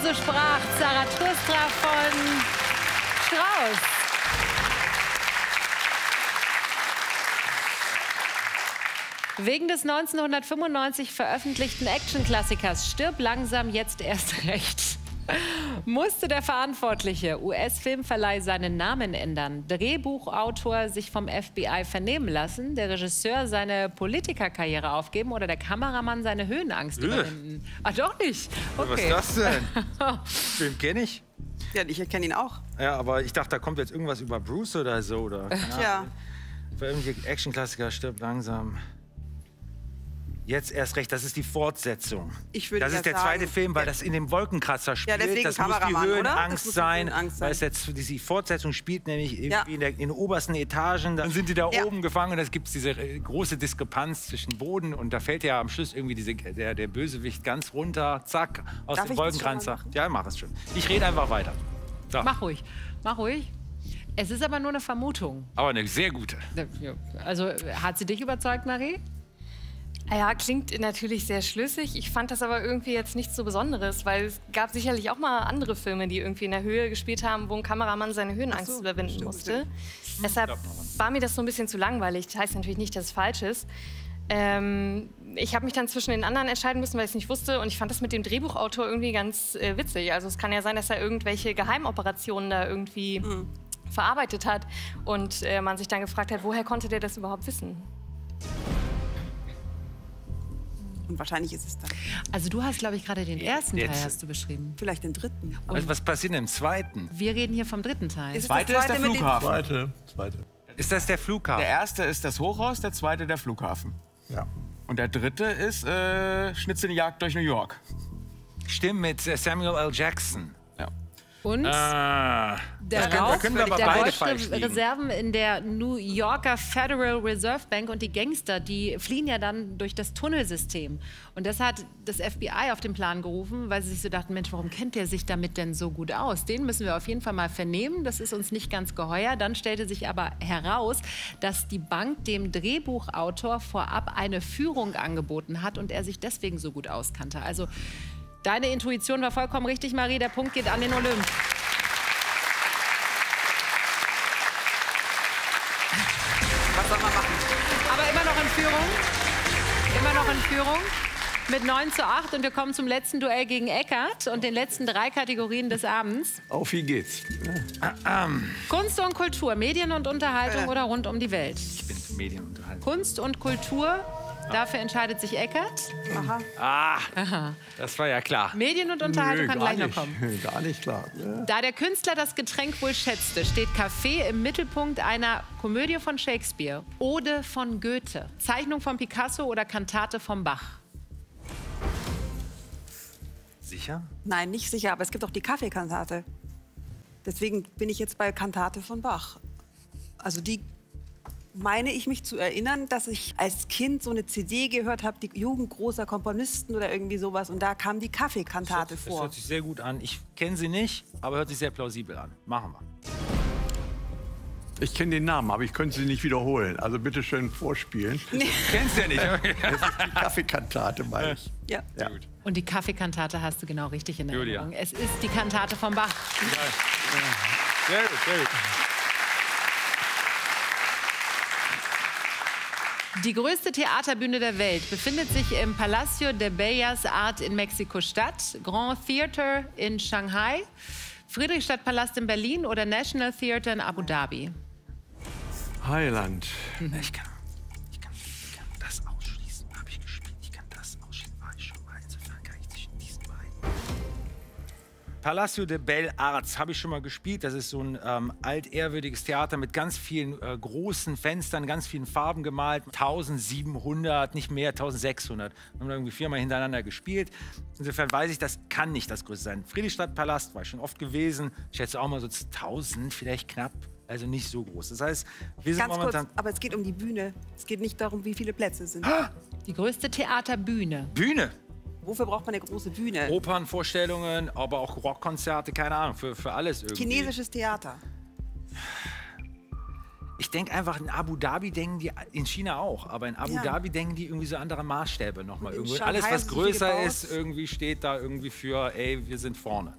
So sprach Zarathustra von Strauss. Wegen des 1995 veröffentlichten Actionklassikers Stirb langsam, jetzt erst recht musste der verantwortliche US-Filmverleih seinen Namen ändern, Drehbuchautor sich vom FBI vernehmen lassen, der Regisseur seine Politikerkarriere aufgeben oder der Kameramann seine Höhenangst überwinden. Ach, doch nicht? Okay. Was ist das denn? Den kenne ich. Ja, ich kenne ihn auch. Ja, aber ich dachte, da kommt jetzt irgendwas über Bruce oder so. Oder, Ja. Für irgendwelche Actionklassiker, Stirb langsam. Jetzt erst recht, das ist die Fortsetzung. Ich würde das ist der zweite Film, weil das in dem Wolkenkratzer spielt. Ja, deswegen das muss die Kameramann, Höhenangst oder? sein, Höhenangst weil es jetzt die Fortsetzung spielt, nämlich Ja. in den obersten Etagen. Dann sind die da Ja. oben gefangen und es gibt diese große Diskrepanz zwischen Boden und da fällt ja am Schluss irgendwie der Bösewicht ganz runter, zack, aus Darf dem ich das Wolkenkratzer. schon mal machen? Ja, mach es schon. Ich rede einfach weiter. So. Mach ruhig, mach ruhig. Es ist aber nur eine Vermutung. Aber eine sehr gute. Also, hat sie dich überzeugt, Marie? Ja, klingt natürlich sehr schlüssig. Ich fand das aber irgendwie jetzt nichts so Besonderes, weil es gab sicherlich auch mal andere Filme, die irgendwie in der Höhe gespielt haben, wo ein Kameramann seine Höhenangst überwinden musste. Deshalb war mir das so ein bisschen zu langweilig. Das heißt natürlich nicht, dass es falsch ist. Ich habe mich dann zwischen den anderen entscheiden müssen, weil ich es nicht wusste. Und ich fand das mit dem Drehbuchautor irgendwie ganz witzig. Also es kann ja sein, dass er irgendwelche Geheimoperationen da irgendwie verarbeitet hat. Und man sich dann gefragt hat, woher konnte der das überhaupt wissen? Und wahrscheinlich ist es dann. Also du hast, glaube ich, gerade den ersten Teil hast du beschrieben. Vielleicht den dritten. Was passiert im zweiten? Wir reden hier vom dritten Teil. Ist es Zweite das ist der mit den- Flughafen. Zweite. Ist das der Flughafen? Der erste ist das Hochhaus, der zweite der Flughafen. Ja. Und der dritte ist Schnitzeljagd durch New York. Stimmt, mit Samuel L. Jackson. Ja. Und Ah. der Da Raub können wir aber der beide falsch liegen. Reserven in der New Yorker Federal Reserve Bank und die Gangster, die fliehen ja dann durch das Tunnelsystem. Und das hat das FBI auf den Plan gerufen, weil sie sich so dachten, Mensch, warum kennt der sich damit denn so gut aus? Den müssen wir auf jeden Fall mal vernehmen, das ist uns nicht ganz geheuer. Dann stellte sich aber heraus, dass die Bank dem Drehbuchautor vorab eine Führung angeboten hat und er sich deswegen so gut auskannte. Also deine Intuition war vollkommen richtig, Marie, der Punkt geht an den Olymp. Was soll man machen? Aber immer noch in Führung. Immer noch in Führung. Mit 9:8 und wir kommen zum letzten Duell gegen Eckart und den letzten 3 Kategorien des Abends. Auf wie geht's? Kunst und Kultur, Medien und Unterhaltung oder rund um die Welt. Ich bin für Medienunterhaltung. Kunst und Kultur, dafür entscheidet sich Eckart. Das war ja klar. Medien und Unterhaltung kann gleich noch kommen. Gar nicht klar. Ja. Da der Künstler das Getränk wohl schätzte, steht Kaffee im Mittelpunkt einer Komödie von Shakespeare, Ode von Goethe, Zeichnung von Picasso oder Kantate von Bach. Sicher? Nein, nicht sicher, aber es gibt auch die Kaffeekantate. Deswegen bin ich jetzt bei Kantate von Bach. Also die meine ich mich zu erinnern, dass ich als Kind so eine CD gehört habe, die Jugend großer Komponisten oder irgendwie sowas. Und da kam die Kaffeekantate Das vor. hört sich sehr gut an. Ich kenne sie nicht, aber hört sich sehr plausibel an. Machen wir. Ich kenne den Namen, aber ich könnte sie nicht wiederholen. Also bitte schön vorspielen. Kennst du ja nicht. Das ist die Kaffeekantate, meine ich. Ja. Ja. Und die Kaffeekantate hast du genau richtig in Julia. Erinnerung. Es ist die Kantate von Bach. Sehr gut, sehr gut. Die größte Theaterbühne der Welt befindet sich im Palacio de Bellas Artes in Mexiko-Stadt, Grand Theater in Shanghai, Friedrichstadtpalast in Berlin oder National Theater in Abu Dhabi. Heiland. Ich kann das ausschließen. Habe ich gespielt. Ich kann das ausschließen. War ich schon mal. Insofern kann ich zwischen diesen beiden. Palacio de Bellas Artes habe ich schon mal gespielt. Das ist so ein altehrwürdiges Theater mit ganz vielen großen Fenstern, ganz vielen Farben gemalt. 1700, nicht mehr, 1600. Wir haben da irgendwie 4-mal hintereinander gespielt. Insofern weiß ich, das kann nicht das Größte sein. Friedrichstadtpalast war ich schon oft gewesen. Ich schätze auch mal so 1000, vielleicht knapp. Also nicht so groß. Das heißt, wir sind Ganz kurz, momentan... aber es geht um die Bühne. Es geht nicht darum, wie viele Plätze sind. Die größte Theaterbühne. Bühne! Wofür braucht man eine große Bühne? Opernvorstellungen, aber auch Rockkonzerte, keine Ahnung, für alles irgendwie. Chinesisches Theater. Ich denke einfach, in Abu Dhabi denken die, in China auch, aber in Abu Dhabi denken die irgendwie so andere Maßstäbe nochmal. Alles, was größer ist, irgendwie steht da irgendwie für, ey, wir sind vorne.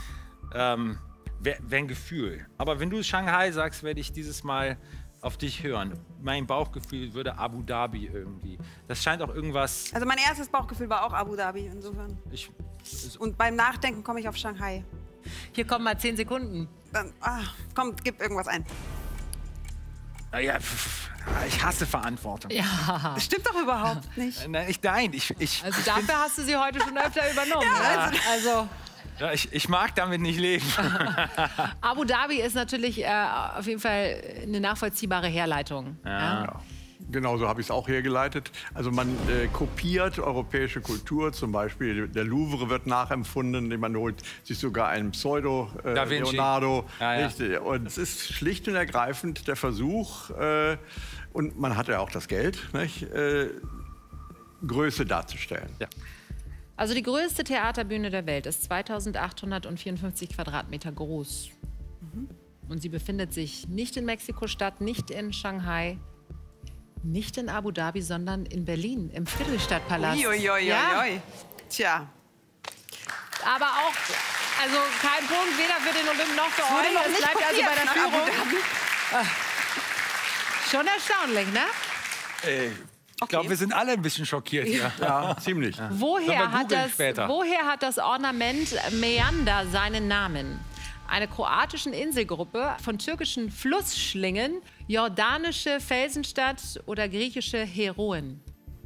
Wäre ein Gefühl. Aber wenn du Shanghai sagst, werde ich dieses Mal auf dich hören. Mein Bauchgefühl würde Abu Dhabi irgendwie. Das scheint auch irgendwas... Also mein erstes Bauchgefühl war auch Abu Dhabi, insofern. Und beim Nachdenken komme ich auf Shanghai. Hier kommen mal 10 Sekunden. Dann, komm, gib irgendwas ein. Ja, ich hasse Verantwortung. Ja. Das stimmt doch überhaupt nicht. Nein, Also dafür hast du sie heute schon öfter übernommen. Ja, also ja, ich mag damit nicht leben. Abu Dhabi ist natürlich auf jeden Fall eine nachvollziehbare Herleitung. Ja. Genau so habe ich es auch hergeleitet. Also man kopiert europäische Kultur, zum Beispiel der Louvre wird nachempfunden, man holt sich sogar einen Pseudo-Leonardo. Und es ist schlicht und ergreifend der Versuch, und man hat ja auch das Geld, nicht, Größe darzustellen. Ja. Also die größte Theaterbühne der Welt ist 2854 Quadratmeter groß. Und sie befindet sich nicht in Mexiko-Stadt, nicht in Shanghai, nicht in Abu Dhabi, sondern in Berlin, im Friedrichstadtpalast. Ja. Tja. Aber auch, also kein Punkt, weder für den Olymp noch für euch. Es bleibt also bei der Führung. Schon erstaunlich, ne? Ich glaube, wir sind alle ein bisschen schockiert hier. Ja, ziemlich. Ja. Woher hat das Ornament Meander seinen Namen? Eine kroatischen Inselgruppe, von türkischen Flussschlingen, jordanische Felsenstadt oder griechische Heroen?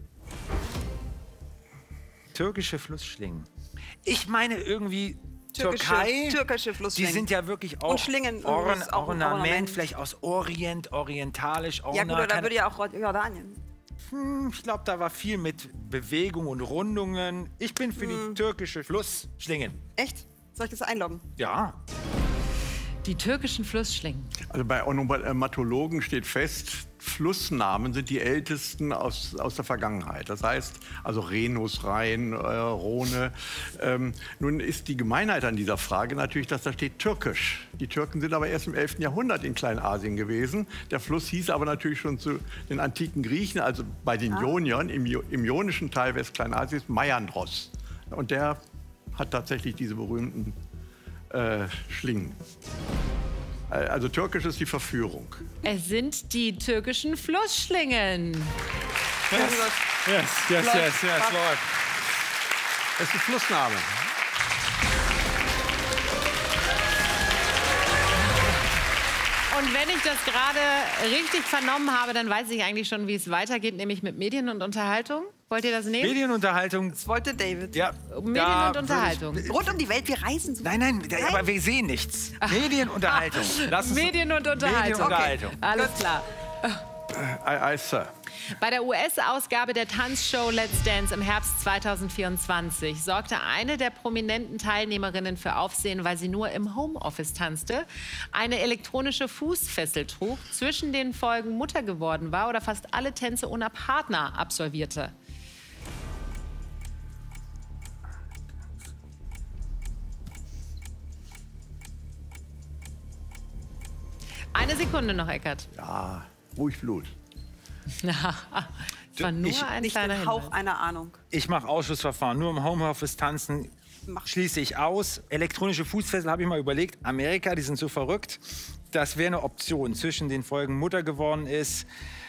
Türkische Flussschlingen. Ich meine irgendwie Türkei. Türkische Flussschlingen. Die sind ja wirklich auch und Schlingen. Ornament, vielleicht aus Orient, orientalisch. Ja gut, da würde ja auch Jordanien. Ich glaube, da war viel mit Bewegung und Rundungen. Ich bin für die türkische Flussschlingen. Echt? Soll ich das einloggen? Ja. Die türkischen Flussschlingen. Also bei Onomatologen steht fest, Flussnamen sind die ältesten aus der Vergangenheit. Das heißt, also Rhenus, Rhein, Rhone. Nun ist die Gemeinheit an dieser Frage natürlich, dass da steht Türkisch. Die Türken sind aber erst im 11. Jahrhundert in Kleinasien gewesen. Der Fluss hieß aber natürlich schon zu den antiken Griechen, also bei den Ioniern, im ionischen Teil Westkleinasiens, Maiandros. Und der hat tatsächlich diese berühmten Schlingen. Also türkisch ist die Verführung. Es sind die türkischen Flussschlingen. Yes, Lord. Das ist ein Flussname. Und wenn ich das gerade richtig vernommen habe, dann weiß ich eigentlich schon, wie es weitergeht, nämlich mit Medien und Unterhaltung. Wollt ihr das nehmen? Medienunterhaltung. Das wollte David. Ja. Medien und Unterhaltung. Rund um die Welt, wir reisen so. Nein, aber wir sehen nichts. Medienunterhaltung. Medien und Unterhaltung. Medienunterhaltung. Okay. Alles klar. Aye, Sir. Bei der US-Ausgabe der Tanzshow Let's Dance im Herbst 2024 sorgte eine der prominenten Teilnehmerinnen für Aufsehen, weil sie nur im Homeoffice tanzte, eine elektronische Fußfessel trug, zwischen den Folgen Mutter geworden war oder fast alle Tänze ohne Partner absolvierte. Eine Sekunde noch, Eckert. Ja, ruhig Blut. Es war nur ein Nicht kleiner den Hauch Hinweis. einer Ahnung. Ich mache Ausschussverfahren. Nur im Homeoffice tanzen schließe ich aus. Elektronische Fußfessel habe ich mal überlegt. Amerika, die sind so verrückt. Das wäre eine Option. Zwischen den Folgen Mutter geworden ist.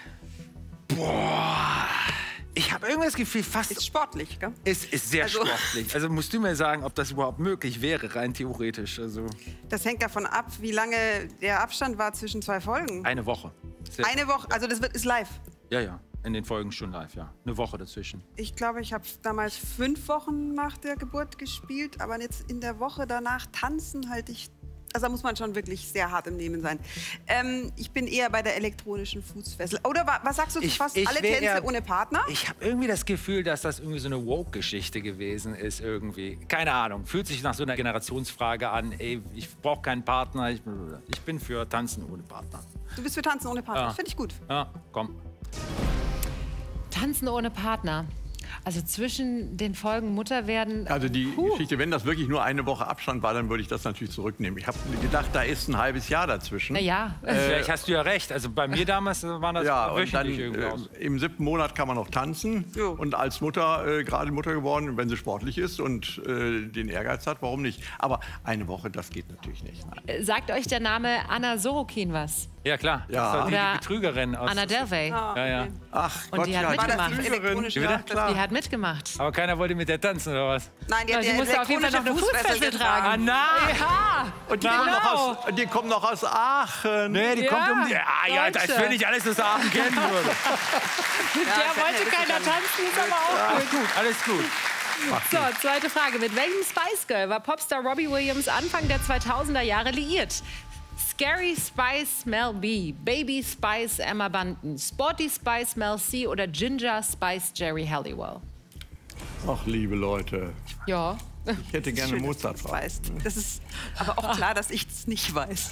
Boah. Ich habe irgendwie das Gefühl, fast... Ist sportlich, gell? Ist sehr sportlich. Also musst du mir sagen, ob das überhaupt möglich wäre, rein theoretisch. Also Das hängt davon ab, wie lange der Abstand war zwischen 2 Folgen. eine Woche. Eine Woche, also das ist live. Ja. In den Folgen schon live, ja. Eine Woche dazwischen. Ich glaube, ich habe damals 5 Wochen nach der Geburt gespielt, aber jetzt in der Woche danach tanzen halte ich... Also da muss man schon wirklich sehr hart im Nehmen sein. Ich bin eher bei der elektronischen Fußfessel. Oder was sagst du zu fast alle Tänze ohne Partner? Ich habe irgendwie das Gefühl, dass das irgendwie so eine Woke-Geschichte gewesen ist irgendwie. Keine Ahnung. Fühlt sich nach so einer Generationsfrage an. Ey, ich brauche keinen Partner. Ich bin für Tanzen ohne Partner. Du bist für Tanzen ohne Partner. Ja. Das finde ich gut. Ja, komm. Tanzen ohne Partner. Also zwischen den Folgen Mutter werden... Also die Geschichte, wenn das wirklich nur eine Woche Abstand war, dann würde ich das natürlich zurücknehmen. Ich habe gedacht, da ist ein halbes Jahr dazwischen. Na ja. Vielleicht hast du ja recht. Also bei mir damals waren das Ja, und dann wöchentlich irgendwie aus. im 7. Monat kann man noch tanzen. Jo. Und als Mutter, gerade Mutter geworden, wenn sie sportlich ist und den Ehrgeiz hat, warum nicht? Aber eine Woche, das geht natürlich nicht. Nein. Sagt euch der Name Anna Sorokin was? Ja, klar. Ja. Das war die Oder Betrügerin aus. Anna Delvey. Ja, ja. Ach Und Gott, die hat ja, mitgemacht. die Elektronisch, Flügerin. ja. Ja, klar. Die hat mitgemacht. Aber keiner wollte mit der tanzen, oder was? Nein, die hat Sie die musste auf jeden Fall noch eine elektronische Fußfessel tragen. Ah, na! Ja! Und die, Genau. die kommen noch aus Aachen. Nee, die Ja, kommt um die... Ah, ja, das Deutsche. will ich alles aus Aachen kennen würde. Mit der wollte keiner tanzen, ist aber auch gut. Gut, alles gut. So, zweite Frage. Mit welchem Spice Girl war Popstar Robbie Williams Anfang der 2000er Jahre liiert? Scary Spice Mel B, Baby Spice Emma Bunton, Sporty Spice Mel C oder Ginger Spice Jerry Halliwell? Ach, liebe Leute, Ja. ich hätte gerne Schön, dass du Mozart das drauf. weißt. Das ist aber auch klar, dass ich es nicht weiß.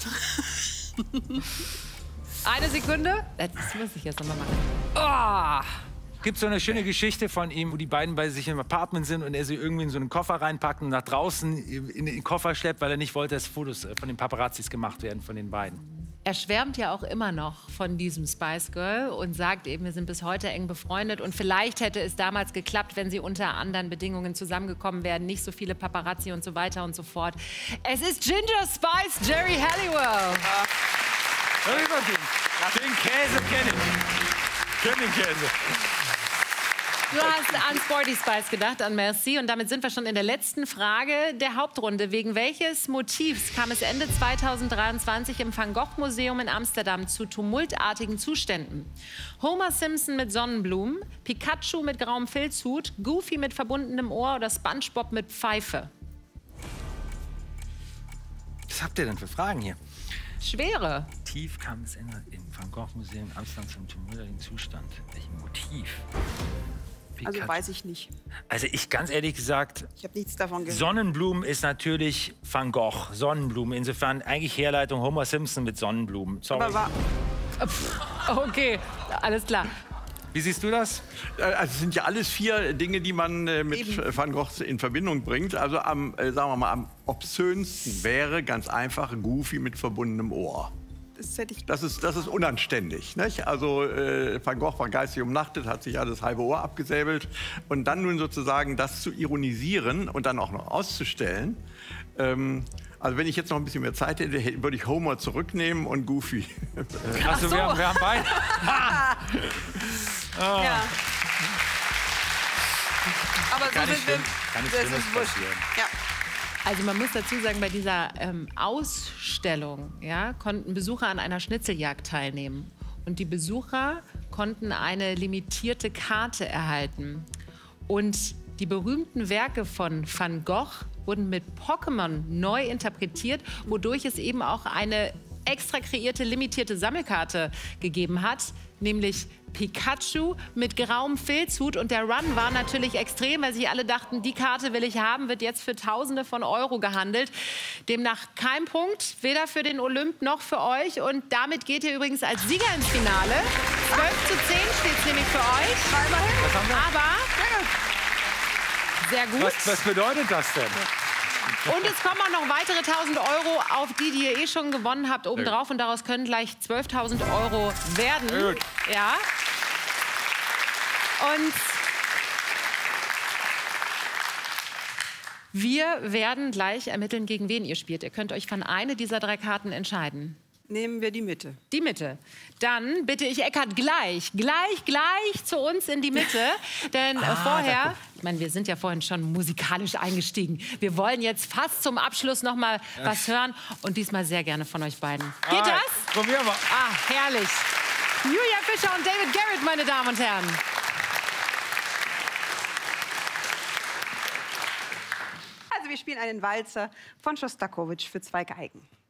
Eine Sekunde. Das muss ich jetzt nochmal machen. Gibt so eine schöne Geschichte von ihm, wo die beiden bei sich im Apartment sind und er sie irgendwie in so einen Koffer reinpackt und nach draußen in den Koffer schleppt, weil er nicht wollte, dass Fotos von den Paparazzis gemacht werden von den beiden. Er schwärmt ja auch immer noch von diesem Spice Girl und sagt eben, wir sind bis heute eng befreundet. Und vielleicht hätte es damals geklappt, wenn sie unter anderen Bedingungen zusammengekommen wären. Nicht so viele Paparazzi und so weiter und so fort. Es ist Ginger Spice Jerry Halliwell. Den Käse kenne ich. Kenn den Käse. Du hast an Sporty Spice gedacht, an Merci. Und damit sind wir schon in der letzten Frage der Hauptrunde. Wegen welches Motivs kam es Ende 2023 im Van Gogh Museum in Amsterdam zu tumultartigen Zuständen? Homer Simpson mit Sonnenblumen, Pikachu mit grauem Filzhut, Goofy mit verbundenem Ohr oder SpongeBob mit Pfeife? Was habt ihr denn für Fragen hier? Schwere. Motiv kam es im Van Gogh Museum in Amsterdam zum tumultartigen Zustand. Welchen Motiv? Also Pikachu. weiß ich nicht. Also ich ganz ehrlich gesagt, Ich habe nichts davon gehört. Sonnenblumen ist natürlich Van Gogh. Sonnenblumen. Insofern eigentlich Herleitung Homer Simpson mit Sonnenblumen. Sorry. Aber Okay, alles klar. Wie siehst du das? Also es sind ja alles 4 Dinge, die man mit Eben. Van Gogh in Verbindung bringt. Also am, sagen wir mal, am obszönsten wäre ganz einfach Goofy mit verbundenem Ohr. das hätte ich. Das ist unanständig. Nicht? Also Van Gogh war geistig umnachtet, hat sich ja das halbe Ohr abgesäbelt. Und dann nun sozusagen das zu ironisieren und dann auch noch auszustellen. Also wenn ich jetzt noch ein bisschen mehr Zeit hätte, würde ich Homer zurücknehmen und Goofy. Achso, wir haben beide. Ja. Aber so Kann nicht sind wir. schlimm- kann nicht das Schlimmes ist wurscht. passieren. Ja. Also man muss dazu sagen, bei dieser Ausstellung konnten Besucher an einer Schnitzeljagd teilnehmen. Und die Besucher konnten eine limitierte Karte erhalten. Und die berühmten Werke von Van Gogh wurden mit Pokémon neu interpretiert, wodurch es eben auch eine extra kreierte, limitierte Sammelkarte gegeben hat, nämlich Pikachu mit grauem Filzhut. Und der Run war natürlich extrem, weil sich alle dachten, die Karte will ich haben, wird jetzt für Tausende von Euro gehandelt. Demnach kein Punkt, weder für den Olymp noch für euch. Und damit geht ihr übrigens als Sieger ins Finale. 12:10 steht es nämlich für euch. Aber sehr gut. Was bedeutet das denn? Und es kommen auch noch weitere 1.000 Euro auf die, die ihr eh schon gewonnen habt, obendrauf. Und daraus können gleich 12.000 Euro werden. Sehr gut. Ja. Und wir werden gleich ermitteln, gegen wen ihr spielt. Ihr könnt euch von einer dieser 3 Karten entscheiden. Nehmen wir die Mitte. Die Mitte. Dann bitte ich Eckart gleich zu uns in die Mitte. Denn vorher, ich meine, wir sind ja vorhin schon musikalisch eingestiegen. Wir wollen jetzt fast zum Abschluss noch mal was hören. Und diesmal sehr gerne von euch beiden. Geht das? Probieren wir. Ah, herrlich. Julia Fischer und David Garrett, meine Damen und Herren. Also wir spielen einen Walzer von Schostakowitsch für 2 Geigen.